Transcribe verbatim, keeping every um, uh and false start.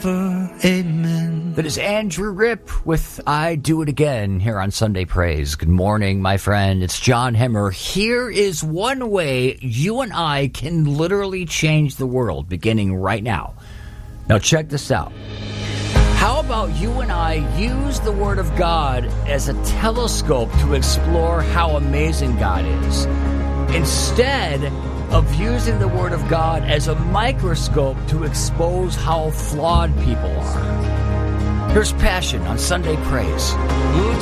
Amen. That is Andrew Ripp with I Do It Again here on Sunday Praise. Good morning, my friend. It's John Hemmer. Here is one way you and I can literally change the world beginning right now. Now check this out. How about you and I use the Word of God as a telescope to explore how amazing God is, instead of using the Word of God as a microscope to expose how flawed people are? Here's Passion on Sunday Praise.